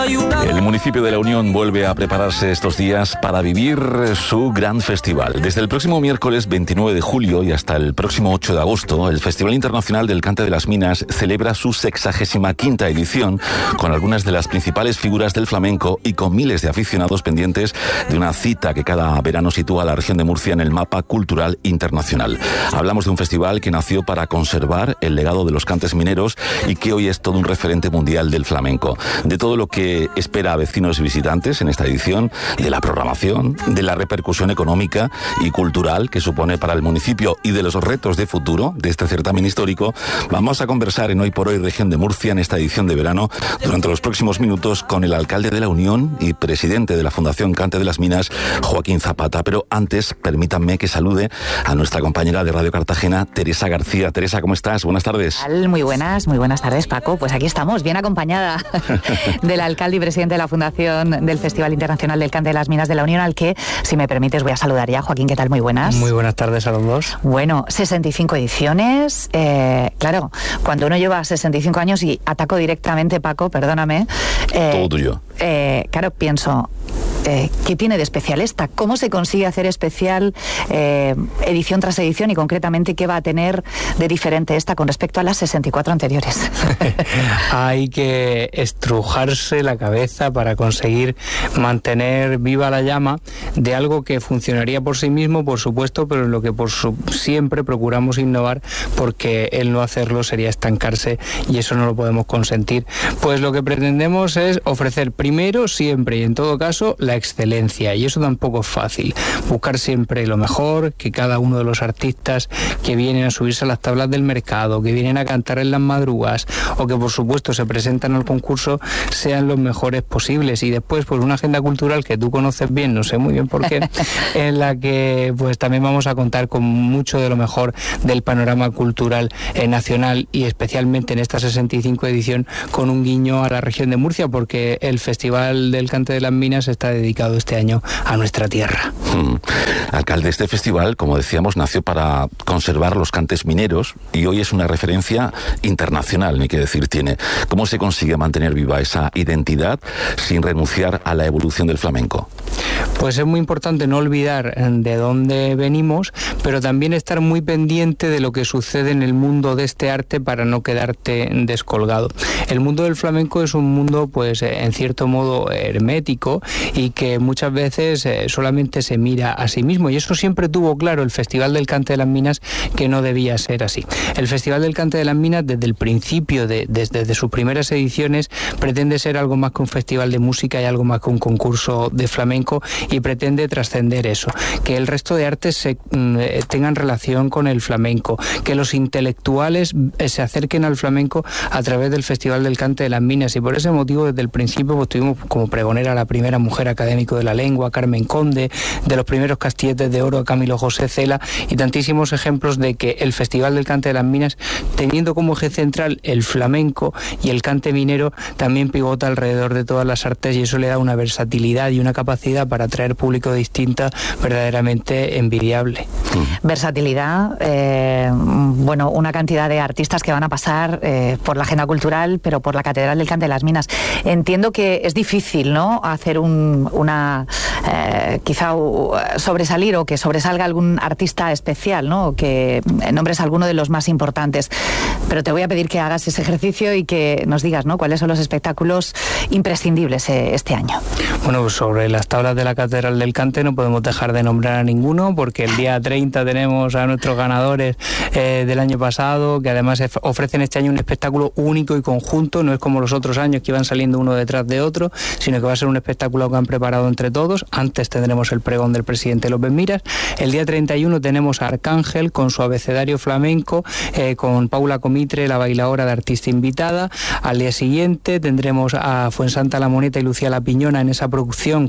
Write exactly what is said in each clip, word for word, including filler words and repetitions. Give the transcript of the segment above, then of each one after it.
ayudar. El municipio de La Unión vuelve a prepararse estos días para vivir su gran festival. Desde el próximo miércoles veintinueve de julio y hasta el próximo ocho de agosto, el Festival Internacional del Cante de las Minas celebra su sexagésima quinta edición con algunas de las principales figuras del flamenco y con miles de aficionados pendientes de una cita que cada verano sitúa a la región de Murcia en el mapa cultural internacional. Hablamos de un festival que nació para conservar el legado de los cantes mineros y que hoy es todo un referente mundial del flamenco. De todo lo que espera a vecinos y visitantes en esta edición, de la programación, de la repercusión económica y cultural que supone para el municipio y de los retos de futuro de este certamen histórico, vamos a conversar en Hoy por Hoy Región de Murcia en esta edición de verano durante los próximos minutos con el alcalde de La Unión y presidente de la Fundación Cante de las Minas, Joaquín Zapata. Pero antes, permítanme que salude a nuestra compañera de Radio Cartagena, Teresa García. Teresa, ¿cómo estás? Buenas tardes. Muy buenas, muy buenas tardes, Paco. Pues aquí estamos, bien acompañada del alcalde y presidente de la Fundación del Festival Internacional del Cante de las Minas de La Unión, al que, si me permites, voy a saludar ya. Joaquín, ¿qué tal? Muy buenas. Muy buenas tardes a los dos. Bueno, sesenta y cinco ediciones. Eh, claro, cuando uno lleva sesenta y cinco años, y ataco directamente, Paco, perdóname. Eh, Todo tuyo. Eh, claro, pienso... Eh, ¿Qué tiene de especial esta? ¿Cómo se consigue hacer especial eh, edición tras edición y concretamente qué va a tener de diferente esta con respecto a las sesenta y cuatro anteriores? Hay que estrujarse la cabeza para conseguir mantener viva la llama de algo que funcionaría por sí mismo, por supuesto, pero en lo que por su, siempre procuramos innovar, porque el no hacerlo sería estancarse y eso no lo podemos consentir. Pues lo que pretendemos es ofrecer primero, siempre y en todo caso, la excelencia, y eso tampoco es fácil. Buscar siempre lo mejor, que cada uno de los artistas que vienen a subirse a las tablas del mercado, que vienen a cantar en las madrugas o que por supuesto se presentan al concurso, sean los mejores posibles. Y después pues una agenda cultural que tú conoces bien, no sé muy bien por qué, en la que pues también vamos a contar con mucho de lo mejor del panorama cultural eh, nacional, y especialmente en esta sesenta y cinco edición con un guiño a la región de Murcia, porque el Festival del Cante de las Minas está dedicado este año a nuestra tierra. Hmm. Alcalde, este festival, como decíamos, nació para conservar los cantes mineros y hoy es una referencia internacional, ni que decir tiene. ¿Cómo se consigue mantener viva esa identidad sin renunciar a la evolución del flamenco? Pues es muy importante no olvidar de dónde venimos, pero también estar muy pendiente de lo que sucede en el mundo de este arte para no quedarte descolgado. El mundo del flamenco es un mundo, pues, en cierto modo hermético y que muchas veces eh, solamente se mira a sí mismo, y eso siempre tuvo claro el Festival del Cante de las Minas, que no debía ser así. El Festival del Cante de las Minas, desde el principio, de, desde, desde sus primeras ediciones, pretende ser algo más que un festival de música y algo más que un concurso de flamenco, y pretende trascender eso, que el resto de artes se, eh, tengan relación con el flamenco, que los intelectuales eh, se acerquen al flamenco a través del Festival del Cante de las Minas, y por ese motivo desde el principio pues, tuvimos como pregonera la primera mujer académico de la lengua, Carmen Conde, de los primeros castilletes de oro, Camilo José Cela, y tantísimos ejemplos de que el Festival del Cante de las Minas, teniendo como eje central el flamenco y el cante minero, también pivota alrededor de todas las artes, y eso le da una versatilidad y una capacidad para atraer público distinta verdaderamente envidiable. Versatilidad, eh, bueno, una cantidad de artistas que van a pasar eh, por la agenda cultural, pero por la Catedral del Cante de las Minas. Entiendo que es difícil, ¿no?, hacer un, una, eh, quizá uh, sobresalir o que sobresalga algún artista especial, ¿no?, o que nombres alguno de los más importantes. Pero te voy a pedir que hagas ese ejercicio y que nos digas, ¿no?, cuáles son los espectáculos imprescindibles eh, este año. Bueno, pues sobre las tablas de la Catedral del Cante no podemos dejar de nombrar a ninguno, porque el día treinta tenemos a nuestros ganadores eh, del año pasado, que además ofrecen este año un espectáculo único y conjunto. No es como los otros años que iban saliendo uno detrás de otro, sino que va a ser un espectáculo que han preparado entre todos. Antes tendremos el pregón del presidente López Miras. El día treinta y uno tenemos a Arcángel con su abecedario flamenco, eh, con Paula Comitre, la bailadora de artista invitada. Al día siguiente tendremos a Fuensanta La Moneta y Lucía La Piñona en esa producción Cuerpo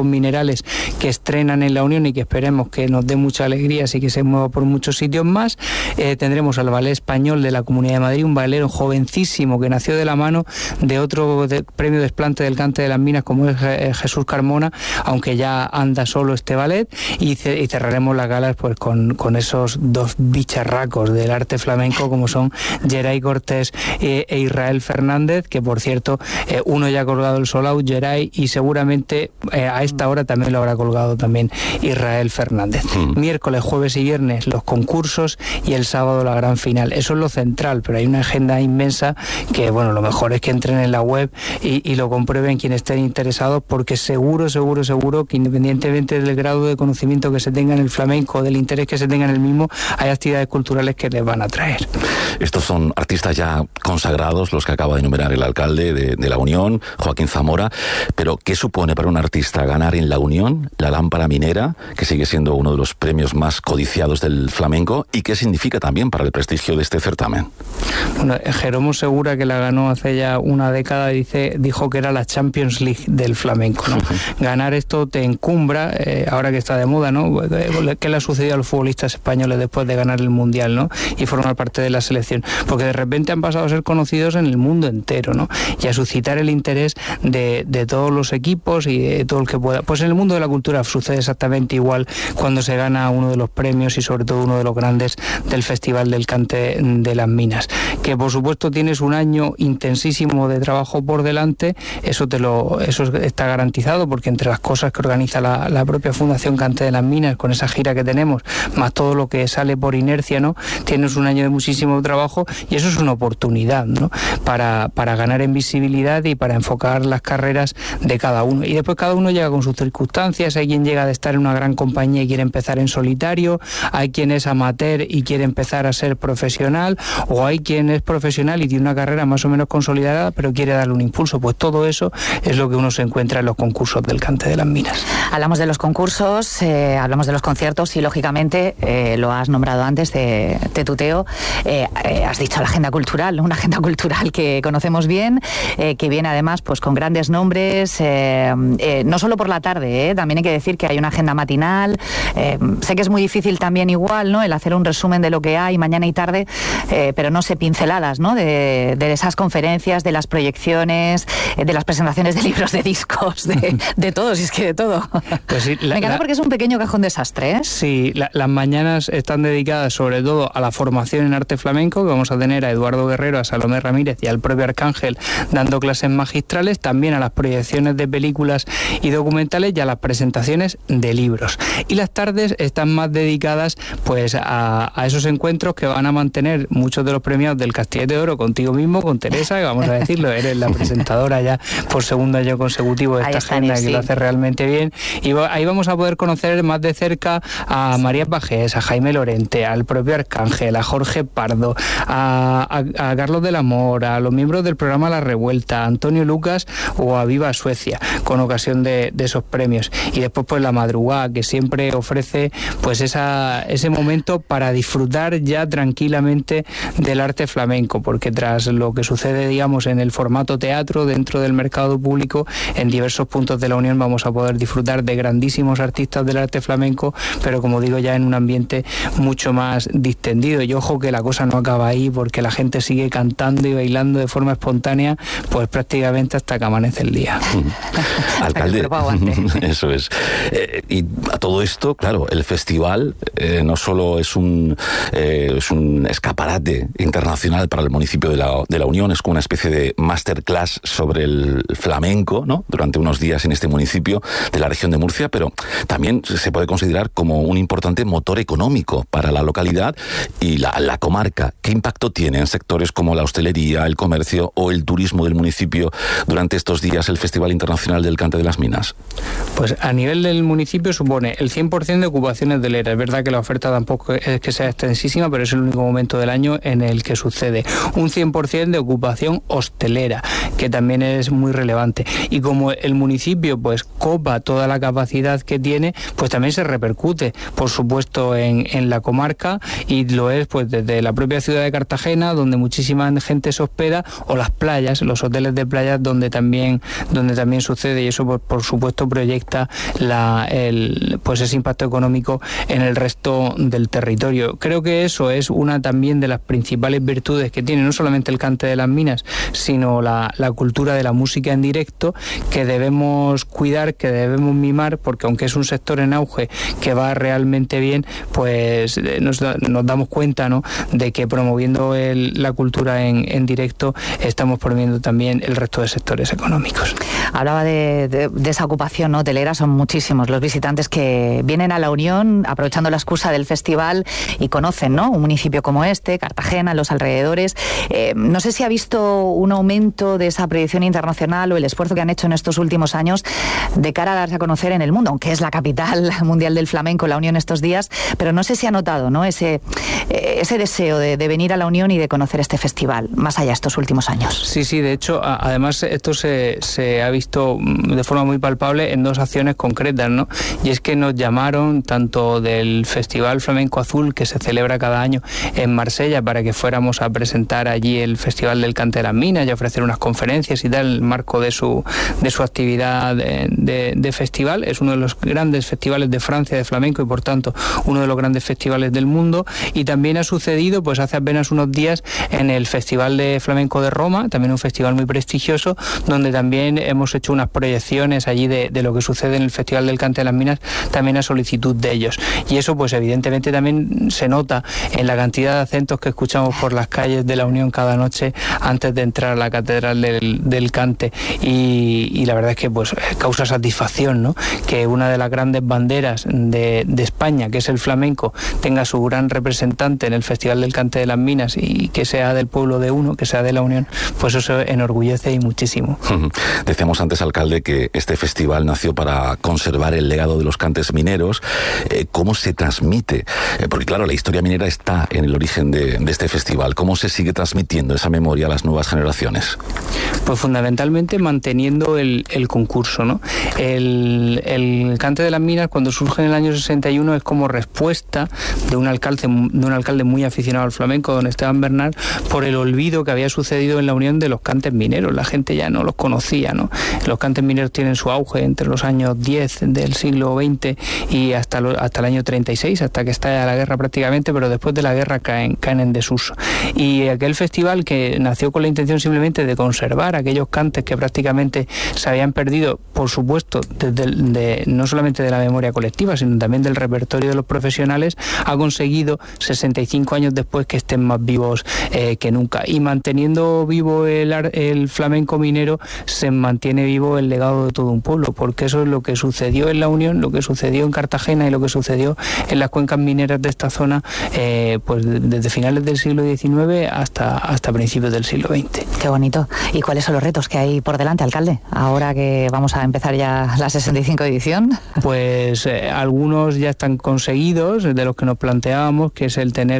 grupos minerales que estrenan en la Unión y que esperemos que nos dé mucha alegría, así que se mueva por muchos sitios más. Eh, tendremos al ballet español de la Comunidad de Madrid, un ballet jovencísimo que nació de la mano de otro de, premio desplante del cante de las minas como es eh, Jesús Carmona, aunque ya anda solo este ballet, y, ce, y cerraremos las galas pues con, con esos dos bicharracos del arte flamenco como son Geray Cortés eh, e Israel Fernández, que por cierto eh, uno ya ha colgado el sold out, Geray, y seguramente eh, a esta hora también lo habrá colgado también Israel Fernández. Mm. Miércoles, jueves y viernes los concursos y el sábado la gran final. Eso es lo central, pero hay una agenda inmensa que, bueno, lo mejor es que entren en la web y, y lo comprueben quienes estén interesados, porque seguro, seguro, seguro que independientemente del grado de conocimiento que se tenga en el flamenco, del interés que se tenga en el mismo, hay actividades culturales que les van a traer. Estos son artistas ya consagrados, los que acaba de enumerar el alcalde de, de La Unión, Joaquín Zamora, pero ¿qué supone para un artista ganar en La Unión la lámpara minera, que sigue siendo uno de los premios más codiciados del flamenco, y qué significa también para el prestigio de este certamen? Bueno, Jeromo Segura, que la ganó hace ya una década, dice, dijo que era la Champions League del flamenco, ¿no? Ganar esto te encumbra, eh, ahora que está de moda, ¿no? ¿Qué le ha sucedido a los futbolistas españoles después de ganar el Mundial, ¿no? Y formar parte de la selección, porque de repente han pasado a ser conocidos en el mundo entero, ¿no? Y a suscitar el interés de, de todos los equipos y de todo el que pueda. Pues en el mundo de la cultura sucede exactamente igual cuando se gana uno de los premios y sobre todo uno de los grandes del Festival del Cante de las Minas, que por supuesto tienes un año intensísimo de trabajo por delante, eso te lo eso está garantizado, porque entre las cosas que organiza la, la propia Fundación Cante de las Minas, con esa gira que tenemos, más todo lo que sale por inercia, ¿no? Tienes un año de muchísimo trabajo y eso es una oportunidad, ¿no? Para, para ganar en visibilidad y para enfocar las carreras de cada uno. Y después cada uno llega con sus circunstancias, hay quien llega de estar en una gran compañía y quiere empezar en solitario, hay quien es amateur y quiere empezar a ser profesional, o hay quien es profesional y tiene una carrera más o menos consolidada pero quiere darle un impulso. Pues todo eso es lo que uno se encuentra en los concursos del Cante de las Minas. Hablamos de los concursos, eh, hablamos de los conciertos y lógicamente, eh, lo has nombrado antes de, de tuteo, eh, eh, has dicho la agenda cultural, ¿no? Una agenda cultural que conocemos bien, eh, que viene además pues con grandes nombres, eh, eh, no solo por la tarde, eh, también hay que decir que hay una agenda matinal, eh, sé que es muy difícil también igual, ¿no? El hacer un resumen de lo que hay mañana y tarde, eh, pero no sé, pinceladas, ¿no? De, de esas conferencias, de las proyecciones, de las presentaciones de libros, de discos, de, de todo, si es que de todo. Pues sí, la, me encanta la, porque es un pequeño cajón desastre, ¿eh? Sí, la, las mañanas están dedicadas sobre todo a la formación en arte flamenco, que vamos a tener a Eduardo Guerrero, a Salomé Ramírez y al propio Arcángel dando clases magistrales, también a las proyecciones de películas y documentales y a las presentaciones de libros. Y las tardes están más dedicadas pues a, a esos encuentros que van a mantener muchos de los premiados del Castillete de Oro contigo mismo, con Teresa, que vamos a decirlo, eres la presentadora ya por segundo año consecutivo de esta agenda, que lo hace realmente bien. Y ahí vamos a poder conocer más de cerca a María Pajés, a Jaime Lorente, al propio Arcángel, a Jorge Pardo, a, a, a Carlos del Amor, a los miembros del programa La Revuelta, a Antonio Lucas o a Viva Suecia, con ocasión de, de esos premios. Y después pues la madrugada, que siempre ofrece pues esa, ese momento para disfrutar ya tranquilamente del arte flamenco, porque tras lo que sucede, digamos, en el formato teatro dentro del mercado público, en diversos puntos de la Unión vamos a poder disfrutar de grandísimos artistas del arte flamenco, pero como digo, ya en un ambiente mucho más distendido. Y ojo que la cosa no acaba ahí, porque la gente sigue cantando y bailando de forma espontánea pues prácticamente hasta que amanece el día. Alcalde, eso es. Eh, y a todo esto, claro, el festival eh, no solo es un, eh, es un escaparate internacional para el municipio de la, de la Unión, es como una especie de masterclass sobre el flamenco, ¿no? Durante unos días en este municipio de la región de Murcia, pero también se puede considerar como un importante motor económico para la localidad y la, la comarca. ¿Qué impacto tiene en sectores como la hostelería, el comercio o el turismo del municipio durante estos días el Festival Internacional del Cante de las Minas? Pues a nivel del municipio supone el cien por ciento de ocupaciones hoteleras. Es verdad que la oferta tampoco es que sea extensísima, pero es el único momento del año en el que sucede. Un cien por ciento de ocupación hostelera, que también es muy relevante. Y como el municipio pues copa toda la capacidad que tiene, pues también se repercute, por supuesto, en, en la comarca, y lo es pues desde la propia ciudad de Cartagena, donde muchísima gente se hospeda, o las playas, los hoteles de playas donde también, donde también sucede, y eso por, por supuesto supuesto proyecta la, el, pues ese impacto económico en el resto del territorio. Creo que eso es una también de las principales virtudes que tiene no solamente el cante de las minas, sino la, la cultura de la música en directo, que debemos cuidar, que debemos mimar, porque aunque es un sector en auge que va realmente bien, pues nos, nos damos cuenta, ¿no?, de que promoviendo el, la cultura en, en directo estamos promoviendo también el resto de sectores económicos. Hablaba de, de, de esa ocupación, ¿no?, hotelera. Son muchísimos los visitantes que vienen a La Unión aprovechando la excusa del festival y conocen, ¿no?, un municipio como este, Cartagena, los alrededores. Eh, no sé si ha visto un aumento de esa proyección internacional o el esfuerzo que han hecho en estos últimos años de cara a darse a conocer en el mundo, aunque es la capital mundial del flamenco, La Unión, estos días, pero no sé si ha notado, ¿no?, ese, ese deseo de, de venir a La Unión y de conocer este festival, más allá estos últimos años. Sí, sí, de hecho, a, además esto se, se ha visto de forma muy palpable en dos acciones concretas, ¿no? Y es que nos llamaron tanto del Festival Flamenco Azul, que se celebra cada año en Marsella, para que fuéramos a presentar allí el Festival del Cante de las Minas y a ofrecer unas conferencias y tal, en el marco de su, de su actividad de, de, de festival. Es uno de los grandes festivales de Francia de flamenco y por tanto uno de los grandes festivales del mundo. Y también ha sucedido pues hace apenas unos días en el Festival de Flamenco de Roma, también un festival muy prestigioso, donde también hemos hecho unas proyecciones allí de, de lo que sucede en el Festival del Cante de las Minas, también a solicitud de ellos. Y eso pues evidentemente también se nota en la cantidad de acentos que escuchamos por las calles de La Unión cada noche antes de entrar a la Catedral del, del Cante. Y, y la verdad es que pues causa satisfacción, ¿no?, que una de las grandes banderas de, de España, que es el flamenco, tenga su gran representante en el Festival del Cante de las Minas y que sea del pueblo de uno, que sea de La Unión, pues eso enorgullece y muchísimo. Decíamos antes, alcalde, que este festival nació para conservar el legado de los cantes mineros. Eh, ¿Cómo se transmite? Eh, porque claro, la historia minera está en el origen de, de este festival. ¿Cómo se sigue transmitiendo esa memoria a las nuevas generaciones? Pues fundamentalmente manteniendo el, el concurso, ¿no? El, el Cante de las Minas, cuando surge en el año sesenta y uno, es como respuesta de un alcalde, de un alcalde muy aficionado al flamenco, don Esteban Bernal, por el olvido que había sucedido en La Unión de los cantes mineros. La gente ya no los conocía, ¿no? Los cantes mineros tienen su auge entre los años diez del siglo veinte y hasta, lo, hasta el año treinta y seis, hasta que estalla la guerra prácticamente, pero después de la guerra caen, caen en desuso. Y aquel festival, que nació con la intención simplemente de conservar aquellos cantes que prácticamente se habían perdido, por supuesto, desde el, de, no solamente de la memoria colectiva, sino también del repertorio de los profesionales, ha conseguido sesenta y cinco años después que estén más vivos eh, que nunca. Y manteniendo vivo el, el flamenco minero, se mantiene vivo el legado de todo un pueblo, porque eso es lo que sucedió en La Unión, lo que sucedió en Cartagena y lo que sucedió en las cuencas mineras de esta zona, eh, pues desde finales del siglo diecinueve hasta, hasta principios del siglo veinte. Qué bonito. ¿Y cuáles son los retos que hay por delante, alcalde, ahora que vamos a empezar ya la sesenta y cinco edición? Pues eh, algunos ya están conseguidos, de los que nos planteábamos, que es el tener